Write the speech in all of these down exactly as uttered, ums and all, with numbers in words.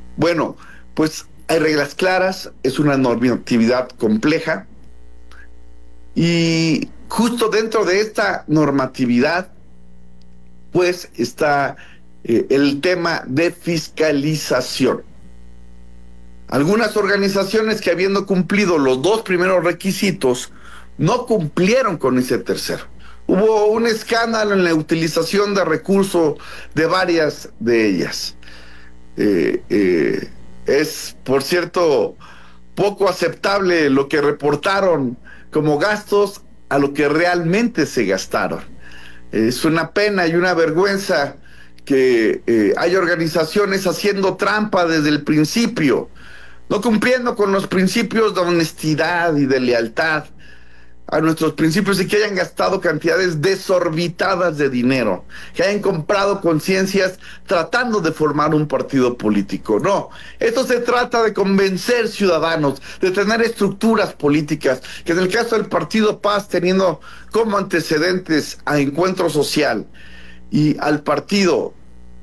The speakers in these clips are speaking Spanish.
Bueno, pues hay reglas claras, es una normatividad compleja y justo dentro de esta normatividad, pues está eh, el tema de fiscalización. Algunas organizaciones que habiendo cumplido los dos primeros requisitos, no cumplieron con ese tercero. Hubo un escándalo en la utilización de recursos de varias de ellas. Eh, eh, es, por cierto, poco aceptable lo que reportaron como gastos a lo que realmente se gastaron. Es una pena y una vergüenza que eh, hay organizaciones haciendo trampa desde el principio, no cumpliendo con los principios de honestidad y de lealtad a nuestros principios y que hayan gastado cantidades desorbitadas de dinero, que hayan comprado conciencias tratando de formar un partido político. No, esto se trata de convencer ciudadanos, de tener estructuras políticas, que en el caso del Partido Paz, teniendo como antecedentes a Encuentro Social y al partido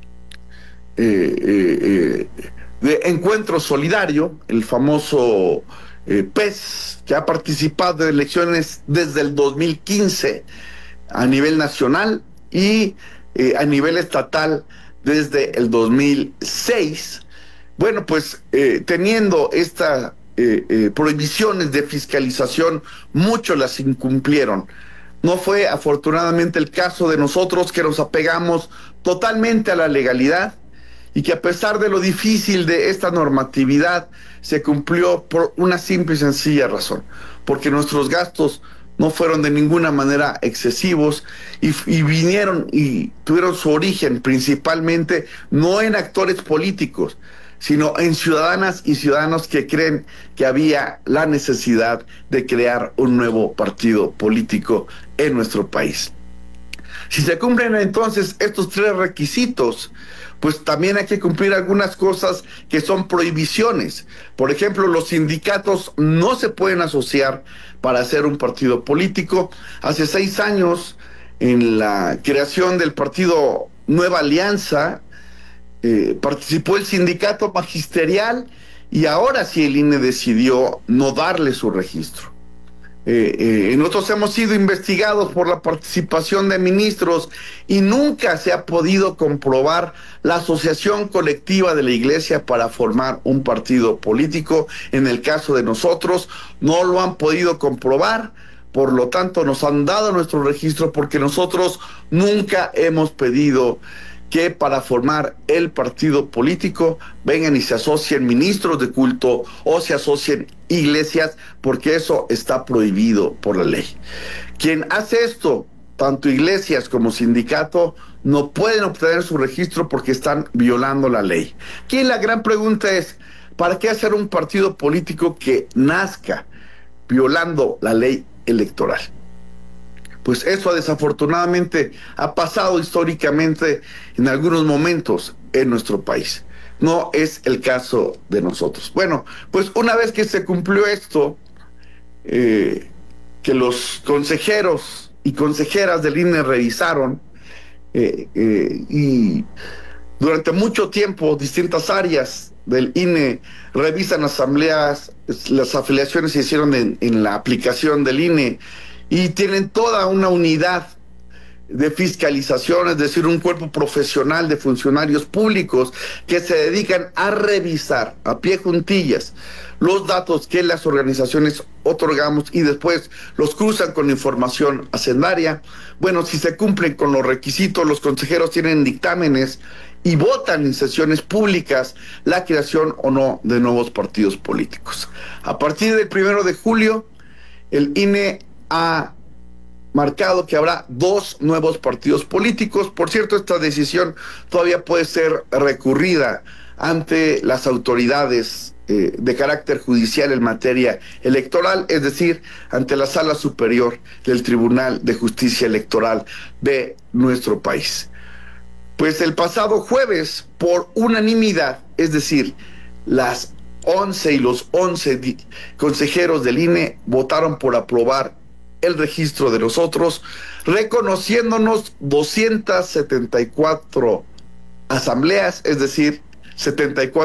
eh, eh, eh, de Encuentro Solidario, el famoso eh, P E S, que ha participado de elecciones desde el dos mil quince a nivel nacional y eh, a nivel estatal desde el dos mil seis. Bueno, pues eh, teniendo estas eh, eh, prohibiciones de fiscalización, muchos las incumplieron. No fue afortunadamente el caso de nosotros, que nos apegamos totalmente a la legalidad y que a pesar de lo difícil de esta normatividad se cumplió por una simple y sencilla razón, porque nuestros gastos no fueron de ninguna manera excesivos y, y vinieron y tuvieron su origen principalmente no en actores políticos, sino en ciudadanas y ciudadanos que creen que había la necesidad de crear un nuevo partido político en nuestro país. Si se cumplen entonces estos tres requisitos, pues también hay que cumplir algunas cosas que son prohibiciones. Por ejemplo, los sindicatos no se pueden asociar para hacer un partido político. Hace seis años, en la creación del partido Nueva Alianza, eh, participó el sindicato magisterial y ahora sí el I N E decidió no darle su registro. Eh, eh, nosotros hemos sido investigados por la participación de ministros y nunca se ha podido comprobar la asociación colectiva de la Iglesia para formar un partido político. En el caso de nosotros, no lo han podido comprobar, por lo tanto nos han dado nuestro registro porque nosotros nunca hemos pedido que para formar el partido político vengan y se asocien ministros de culto o se asocien iglesias, porque eso está prohibido por la ley. Quien hace esto, tanto iglesias como sindicato, no pueden obtener su registro porque están violando la ley. Aquí la gran pregunta es, ¿para qué hacer un partido político que nazca violando la ley electoral? Pues eso desafortunadamente ha pasado históricamente en algunos momentos en nuestro país. No es el caso de nosotros. Bueno, pues una vez que se cumplió esto, eh, que los consejeros y consejeras del I N E revisaron, eh, eh, y durante mucho tiempo distintas áreas del I N E revisan asambleas, las afiliaciones se hicieron en, en la aplicación del I N E, y tienen toda una unidad de fiscalización, es decir, un cuerpo profesional de funcionarios públicos que se dedican a revisar a pie juntillas los datos que las organizaciones otorgamos y después los cruzan con información hacendaria. Bueno, si se cumplen con los requisitos, los consejeros tienen dictámenes y votan en sesiones públicas la creación o no de nuevos partidos políticos. A partir del primero de julio, el I N E ha marcado que habrá dos nuevos partidos políticos. Por cierto, esta decisión todavía puede ser recurrida ante las autoridades eh, de carácter judicial en materia electoral, es decir, ante la Sala Superior del Tribunal de Justicia Electoral de nuestro país. Pues el pasado jueves, por unanimidad, es decir, las once y los once consejeros del I N E votaron por aprobar el registro de nosotros, reconociéndonos doscientas setenta y cuatro asambleas, es decir, setenta y cuatro